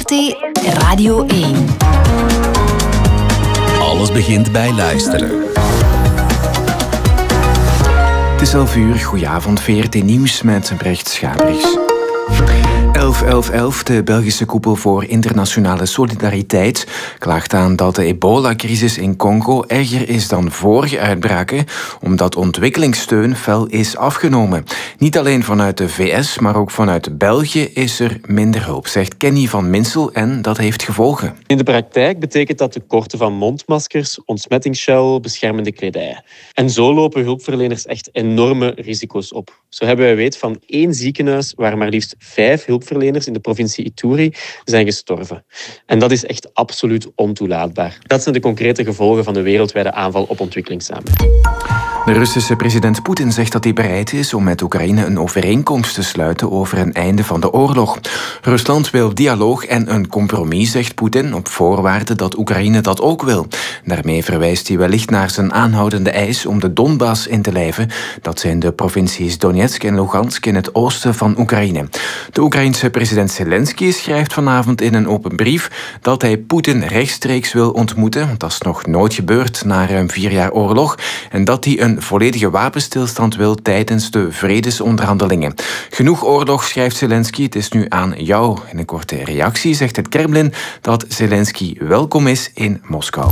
VRT Radio 1. Alles begint bij luisteren. Het is 11 uur, goedenavond, VRT Nieuws met Brecht Schabriks. 11-11-11, de Belgische koepel voor internationale solidariteit, klaagt aan dat de ebola-crisis in Congo erger is dan vorige uitbraken, omdat ontwikkelingssteun fel is afgenomen. Niet alleen vanuit de VS, maar ook vanuit België is er minder hulp, zegt Kenny van Minsel, en dat heeft gevolgen. In de praktijk betekent dat tekorten van mondmaskers, ontsmettingsgel, beschermende kledij. En zo lopen hulpverleners echt enorme risico's op. Zo hebben wij weet van 1 ziekenhuis waar maar liefst 5 hulpverleners in de provincie Ituri zijn gestorven. En dat is echt absoluut ontoelaatbaar. Dat zijn de concrete gevolgen van de wereldwijde aanval op ontwikkelingssamenwerking. De Russische president Poetin zegt dat hij bereid is om met Oekraïne een overeenkomst te sluiten over een einde van de oorlog. Rusland wil dialoog en een compromis, zegt Poetin, op voorwaarde dat Oekraïne dat ook wil. Daarmee verwijst hij wellicht naar zijn aanhoudende eis om de Donbass in te lijven. Dat zijn de provincies Donetsk en Lugansk in het oosten van Oekraïne. De Oekraïense president Zelensky schrijft vanavond in een open brief dat hij Poetin rechtstreeks wil ontmoeten, want dat is nog nooit gebeurd na ruim 4 jaar oorlog, en dat hij een volledige wapenstilstand wil tijdens de vredesonderhandelingen. Genoeg oorlog, schrijft Zelensky, het is nu aan jou. In een korte reactie zegt het Kremlin dat Zelensky welkom is in Moskou.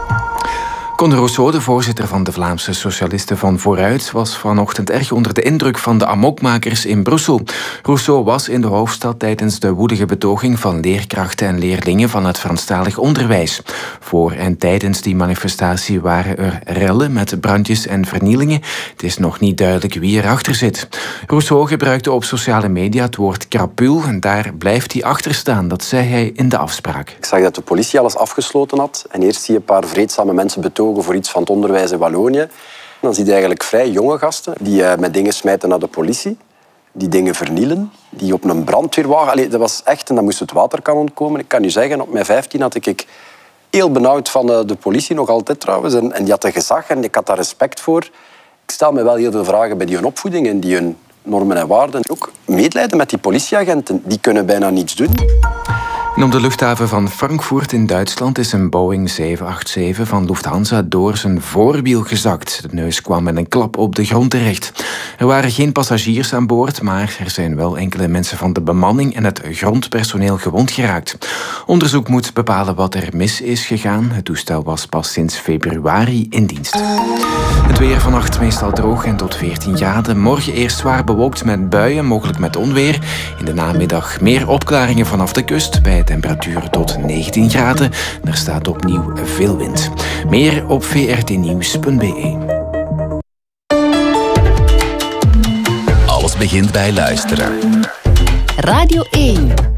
Conor Rousseau, de voorzitter van de Vlaamse Socialisten van Vooruit, was vanochtend erg onder de indruk van de amokmakers in Brussel. Rousseau was in de hoofdstad tijdens de woelige betoging van leerkrachten en leerlingen van het Franstalig onderwijs. Voor en tijdens die manifestatie waren er rellen met brandjes en vernielingen. Het is nog niet duidelijk wie erachter zit. Rousseau gebruikte op sociale media het woord krapul en daar blijft hij achter staan. Dat zei hij in de afspraak. Ik zag dat de politie alles afgesloten had en eerst zie je een paar vreedzame mensen betogen voor iets van het onderwijs in Wallonië. Dan zie je eigenlijk vrij jonge gasten die met dingen smijten naar de politie, die dingen vernielen, die op een brandweerwagen... Allee, dat was echt, en dan moest het waterkanon komen. Ik kan u zeggen, op mijn 15 had ik heel benauwd van de politie, nog altijd trouwens. En die had een gezag en ik had daar respect voor. Ik stel me wel heel veel vragen bij die opvoeding en die hun normen en waarden. Ook medelijden met die politieagenten, die kunnen bijna niets doen. En op de luchthaven van Frankfurt in Duitsland is een Boeing 787 van Lufthansa door zijn voorwiel gezakt. De neus kwam met een klap op de grond terecht. Er waren geen passagiers aan boord, maar er zijn wel enkele mensen van de bemanning en het grondpersoneel gewond geraakt. Onderzoek moet bepalen wat er mis is gegaan. Het toestel was pas sinds februari in dienst. Het weer vannacht meestal droog en tot 14 graden. Morgen eerst zwaar bewolkt met buien, mogelijk met onweer. In de namiddag meer opklaringen vanaf de kust bij temperaturen tot 19 graden. Er staat opnieuw veel wind. Meer op vrtnieuws.be. Alles begint bij luisteren. Radio 1.